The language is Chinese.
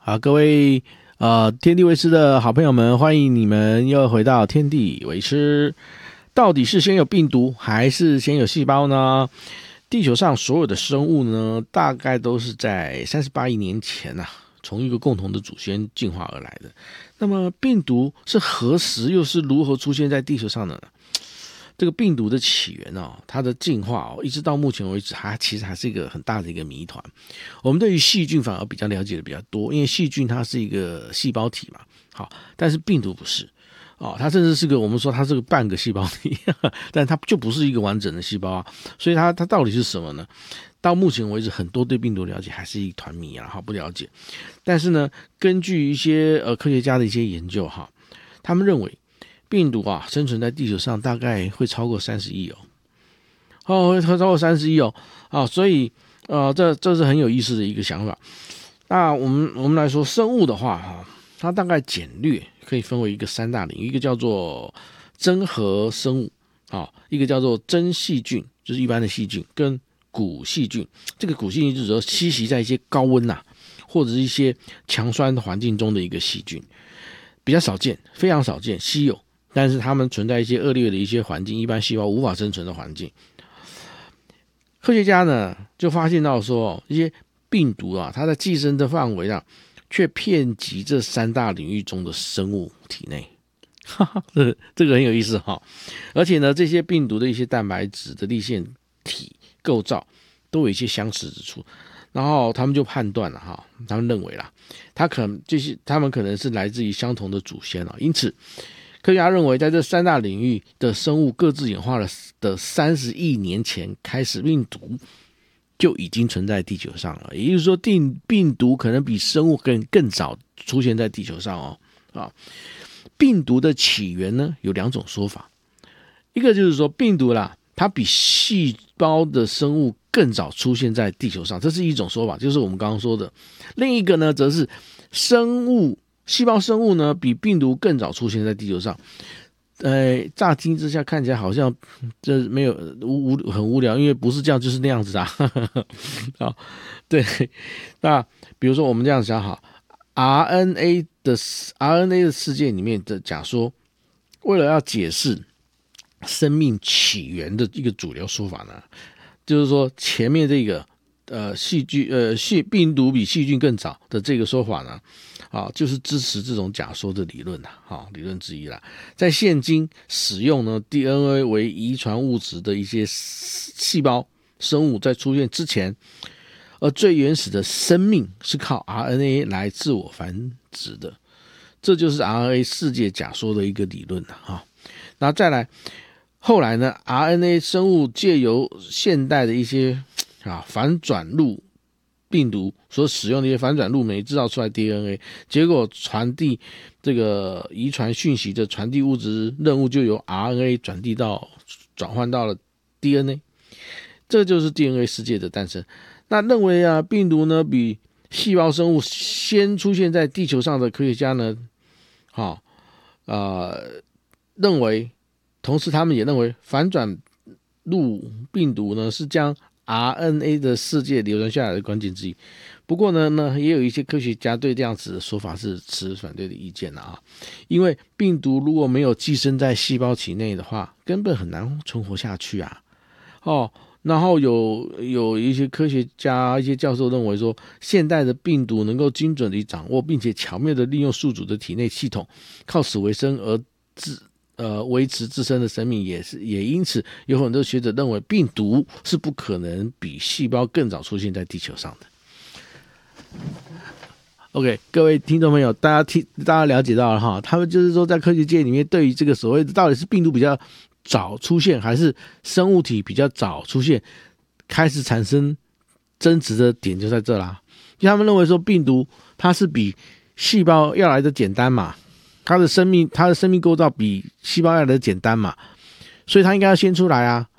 好，各位天地为师的好朋友们，欢迎你们又回到天地为师。到底是先有病毒还是先有细胞呢？地球上所有的生物呢，大概都是在38亿年前从一个共同的祖先进化而来的。那么病毒是何时又是如何出现在地球上的呢？这个病毒的起源它的进化一直到目前为止，它其实还是一个很大的一个谜团。我们对于细菌反而比较了解的比较多，因为细菌它是一个细胞体嘛，好，但是病毒不是它甚至是个我们说它是个半个细胞体，但它就不是一个完整的细胞所以它到底是什么呢？到目前为止，很多对病毒了解还是一团谜不了解。但是呢，根据一些科学家的一些研究他们认为病毒生存在地球上大概会超过30亿会超过30亿所以这是很有意思的一个想法。那我们来说生物的话它大概简略可以分为一个3大领域，一个叫做真核生物一个叫做真细菌，就是一般的细菌，跟古细菌。这个古细菌就是说栖息在一些高温或者是一些强酸环境中的一个细菌，比较少见，非常少见，稀有，但是它们存在一些恶劣的一些环境，一般细胞无法生存的环境。科学家呢就发现到说，一些病毒它的寄生的范围却遍及这3大领域中的生物体内。这个很有意思而且呢，这些病毒的一些蛋白质的粒线体构造都有一些相似之处。然后他们就判断了他们认为他们可能是来自于相同的祖先因此科学家认为在这3大领域的生物各自演化的30亿年前开始，病毒就已经存在地球上了。也就是说病毒可能比生物更早出现在地球上病毒的起源呢有2种说法，一个就是说病毒它比细胞的生物更早出现在地球上，这是一种说法，就是我们刚刚说的。另一个呢则是细胞生物呢比病毒更早出现在地球上。乍听之下看起来好像这没有很无聊，因为不是这样就是那样子对，那比如说我们这样想RNA 的世界里面的假说，为了要解释生命起源的一个主流说法呢，就是说前面这个病毒比细菌更早的这个说法呢就是支持这种假说的理论理论之一在现今使用呢 DNA 为遗传物质的一些细胞生物在出现之前，而最原始的生命是靠 RNA 来自我繁殖的，这就是 RNA 世界假说的一个理论那再来后来呢 RNA 生物借由现代的一些反转录病毒所使用的一些反转录酶制造出来 DNA， 结果传递这个遗传讯息的传递物质任务就由 RNA 转换到了 DNA， 这就是 DNA 世界的诞生。那认为病毒呢比细胞生物先出现在地球上的科学家呢认为，同时他们也认为反转录病毒呢是将RNA 的世界流传下来的关键之一。不过呢也有一些科学家对这样子的说法是持反对的意见因为病毒如果没有寄生在细胞体内的话，根本很难存活下去然后有一些科学家一些教授认为说，现代的病毒能够精准地掌握并且巧妙地利用宿主的体内系统，靠此为生而维持自身的生命，也因此有很多学者认为病毒是不可能比细胞更早出现在地球上的。OK， 各位听众朋友，大家了解到了他们就是说在科学界里面对于这个所谓的到底是病毒比较早出现还是生物体比较早出现，开始产生争执的点就在这啦。因为他们认为说病毒它是比细胞要来的简单嘛，它的生命构造比细胞要来的简单嘛，所以它应该要先出来